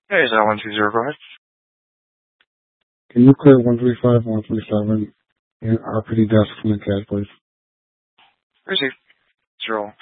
Hey, is that 120, go ahead. Can you clear 135, 137 in RPD desk from the CAD, please? Receive. Zero.